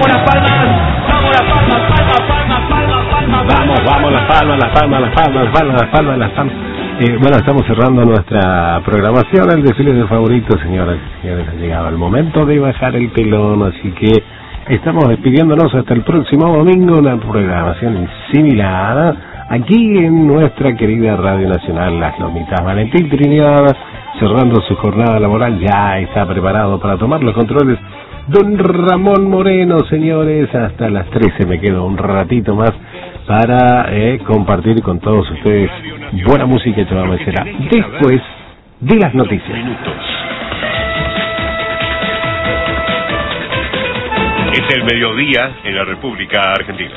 vamos las palmas, vamos las palmas, Vamos, las palmas. Bueno, estamos cerrando nuestra programación, el desfile de favoritos, señoras y señores. Ha llegado el momento de bajar el telón, así que estamos despidiéndonos hasta el próximo domingo, una programación similar aquí en nuestra querida Radio Nacional Las Lomitas. Valentín Trinidad, cerrando su jornada laboral, ya está preparado para tomar los controles. Don Ramón Moreno, señores, hasta las 13 me quedo un ratito más para compartir con todos ustedes buena música que va a será después de las noticias. Es el mediodía en la República Argentina.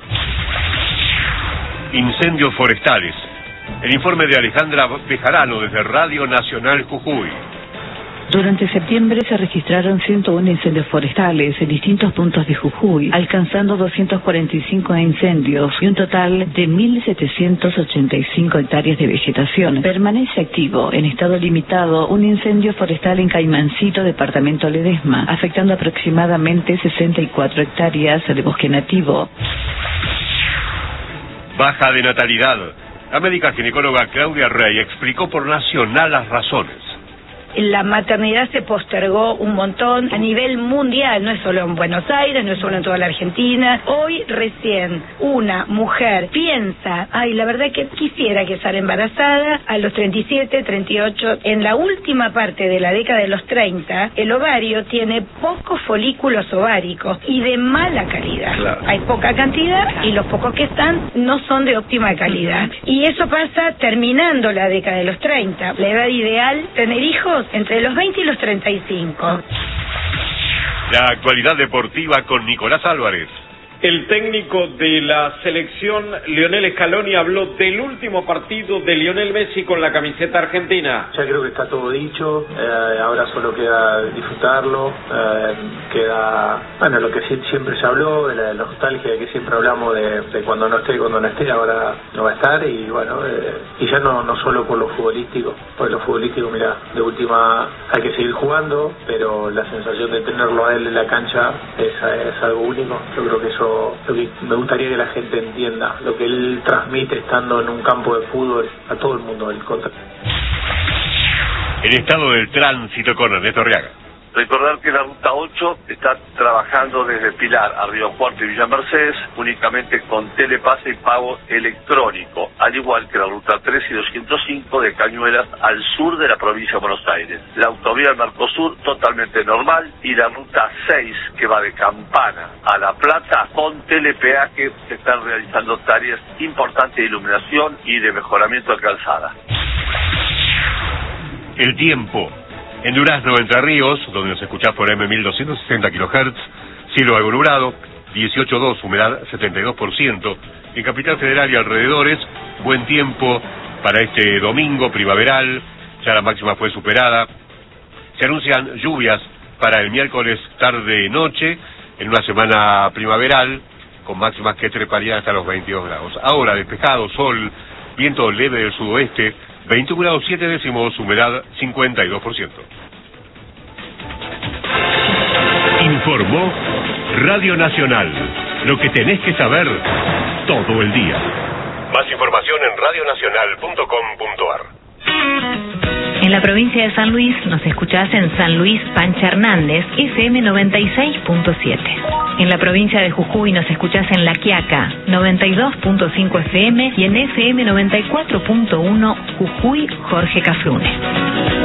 Incendios forestales. El informe de Alejandra Bejarano desde Radio Nacional Jujuy. Durante septiembre se registraron 101 incendios forestales en distintos puntos de Jujuy, alcanzando 245 incendios y un total de 1.785 hectáreas de vegetación. Permanece activo, en estado limitado, un incendio forestal en Caimancito, departamento Ledesma, afectando aproximadamente 64 hectáreas de bosque nativo. Baja de natalidad. La médica ginecóloga Claudia Rey explicó por Nacional las razones. La maternidad se postergó un montón a nivel mundial, no es solo en Buenos Aires, no es solo en toda la Argentina. Hoy recién una mujer piensa, ay, la verdad que quisiera quedar embarazada a los 37, 38. En la última parte de la década de los 30, el ovario tiene pocos folículos ováricos y de mala calidad. Claro. Hay poca cantidad y los pocos que están no son de óptima calidad. Y eso pasa terminando la década de los 30. La edad ideal, tener hijos entre los 20 y los 35. La actualidad deportiva con Nicolás Álvarez. El técnico de la selección, Lionel Scaloni, habló del último partido de Lionel Messi con la camiseta argentina. Ya creo que está todo dicho, ahora solo queda disfrutarlo, queda, bueno, lo que siempre se habló, de la nostalgia que siempre hablamos de cuando no esté, ahora no va a estar, y bueno, y ya no solo por lo futbolístico, porque lo futbolístico, mira, de última hay que seguir jugando, pero la sensación de tenerlo a él en la cancha es algo único. Yo creo que eso lo que me gustaría que la gente entienda, lo que él transmite estando en un campo de fútbol a todo el mundo del contra. El estado del tránsito con Ernesto Arriaga. Recordar que la Ruta 8 está trabajando desde Pilar a Río Cuarto y Villa Mercedes únicamente con telepase y pago electrónico, al igual que la Ruta 3 y 205 de Cañuelas al sur de la provincia de Buenos Aires. La autovía del Mercosur totalmente normal y la Ruta 6 que va de Campana a La Plata con telepeaje. Se están realizando tareas importantes de iluminación y de mejoramiento de calzada. El tiempo. En Durazno, Entre Ríos, donde nos escuchás por M1260 kHz, cielo algo nublado, 18,2, humedad 72%. En Capital Federal y alrededores, buen tiempo para este domingo primaveral, ya la máxima fue superada. Se anuncian lluvias para el miércoles tarde-noche, en una semana primaveral, con máximas que treparían hasta los 22 grados. Ahora, despejado, sol, viento leve del sudoeste, 21 grados 7 décimos, humedad 52%. Informó Radio Nacional. Lo que tenés que saber todo el día. Más información en radionacional.com.ar. En la provincia de San Luis nos escuchás en San Luis Pancha Hernández, FM 96.7. En la provincia de Jujuy nos escuchás en La Quiaca, 92.5 FM y en FM 94.1 Jujuy Jorge Cafrune.